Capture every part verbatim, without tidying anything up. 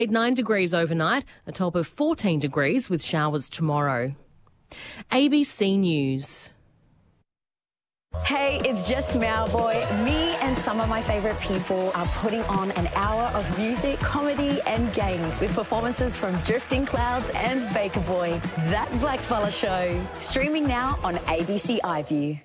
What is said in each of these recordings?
nine degrees overnight, a top of fourteen degrees with showers tomorrow. A B C News. Hey, it's just Mowboy. Me and some of my favourite people are putting on an hour of music, comedy and games with performances from Drifting Clouds and Baker Boy. That Blackfella Show. Streaming now on A B C iView.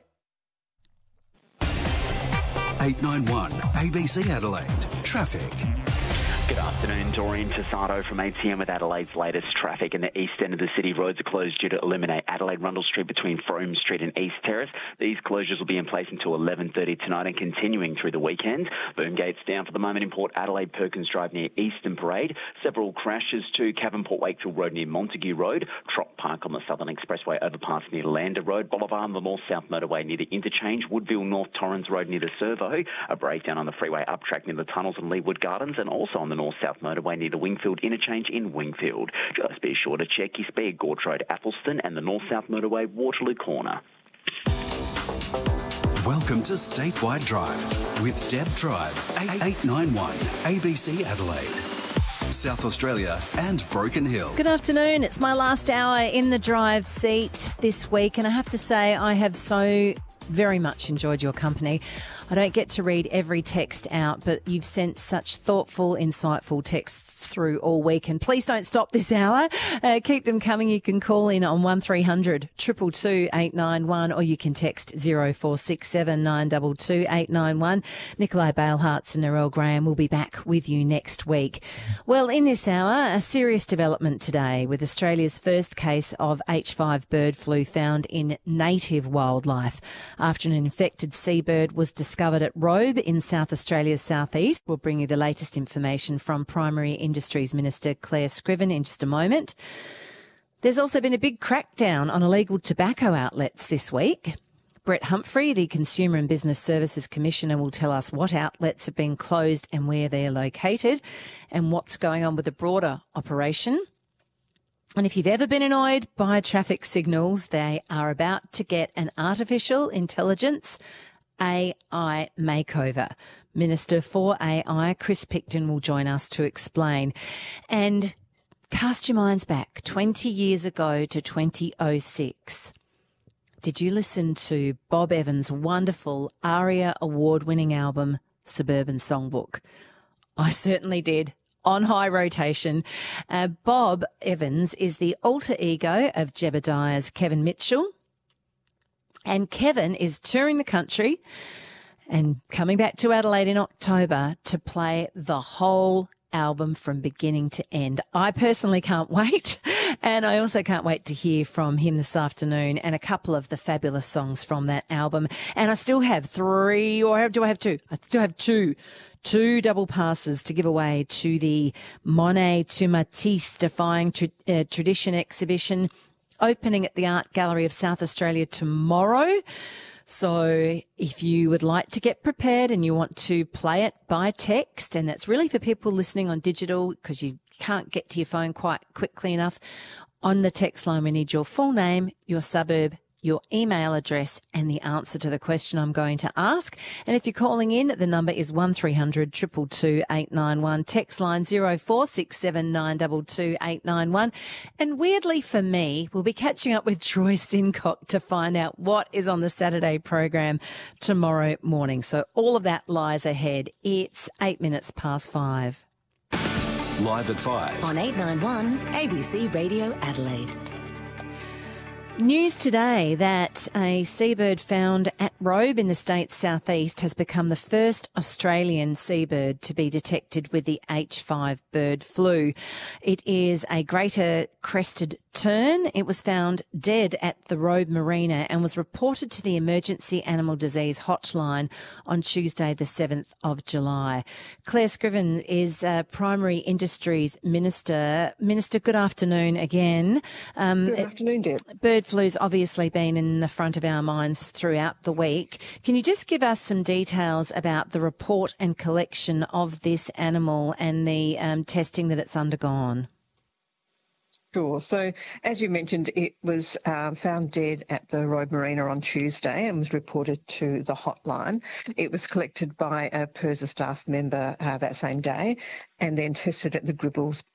eight nine one A B C Adelaide. Traffic. Good afternoon, Doreen Tassado from A T M with Adelaide's latest traffic. In the east end of the city, roads are closed due to eliminate Adelaide Rundle Street between Frome Street and East Terrace. These closures will be in place until eleven thirty tonight and continuing through the weekend. Boom gates down for the moment in Port Adelaide, Perkins Drive near Eastern Parade. Several crashes to Cavenport Wakefield Road near Montague Road. Trop Park on the Southern Expressway overpass near Lander Road. Boulevard on the North-South Motorway near the interchange. Woodville North Torrens Road near the Servo. A breakdown on the freeway up track near the tunnels and Leawood Gardens, and also on the North-South Motorway near the Wingfield interchange in Wingfield. Just be sure to check your speed, Gorge Road, Athelston, and the North-South Motorway, Waterloo Corner. Welcome to Statewide Drive with Deb Tribe, eight nine one A B C Adelaide, South Australia and Broken Hill. Good afternoon. It's my last hour in the drive seat this week, and I have to say I have so very much enjoyed your company. I don't get to read every text out, but you've sent such thoughtful, insightful texts through all week. And please don't stop this hour. Uh, keep them coming. You can call in on one three hundred two two two eight nine one, or you can text zero four six seven nine two two eight nine one. Nikolai Balehartz and Narelle Graham will be back with you next week. Well, in this hour, a serious development today with Australia's first case of H five bird flu found in native wildlife after an infected seabird was discovered at Robe in South Australia's southeast. We'll bring you the latest information from Primary Industries Minister Claire Scriven in just a moment. There's also been a big crackdown on illegal tobacco outlets this week. Brett Humphrey, the Consumer and Business Services Commissioner, will tell us what outlets have been closed and where they're located and what's going on with the broader operation. And if you've ever been annoyed by traffic signals, they are about to get an artificial intelligence A I makeover. Minister for A I, Chris Picton, will join us to explain. And cast your minds back twenty years ago to twenty oh six. Did you listen to Bob Evans' wonderful ARIA award-winning album, Suburban Songbook? I certainly did. On high rotation. Uh, Bob Evans is the alter ego of Jebediah's Kevin Mitchell. And Kevin is touring the country and coming back to Adelaide in October to play the whole album from beginning to end. I personally can't wait. And I also can't wait to hear from him this afternoon and a couple of the fabulous songs from that album. And I still have three, or do I have two? I still have two. Two double passes to give away to the Monet to Matisse Defying Tra- uh, Tradition exhibition opening at the Art Gallery of South Australia tomorrow. So if you would like to get prepared and you want to play it by text, and that's really for people listening on digital because you can't get to your phone quite quickly enough, on the text line we need your full name, your suburb, your email address and the answer to the question I'm going to ask. And if you're calling in, the number is one three hundred two two two eight nine one. Text line zero four six seven nine two two eight nine one. And weirdly for me, we'll be catching up with Troy Sincock to find out what is on the Saturday program tomorrow morning. So all of that lies ahead. It's eight minutes past five. Live at five. On eight nine one A B C Radio Adelaide. News today that a seabird found at Robe in the state's southeast has become the first Australian seabird to be detected with the H five bird flu. It is a greater crested tern. It was found dead at the Robe Marina and was reported to the Emergency Animal Disease Hotline on Tuesday the seventh of July. Claire Scriven is uh, Primary Industries Minister. Minister, good afternoon again. Um, good afternoon, Deb. Bird flu's obviously been in the front of our minds throughout the week. Can you just give us some details about the report and collection of this animal and the um, testing that it's undergone? Sure. So, as you mentioned, it was um, found dead at the Road Marina on Tuesday and was reported to the hotline. It was collected by a PIRSA staff member uh, that same day and then tested at the Gribbles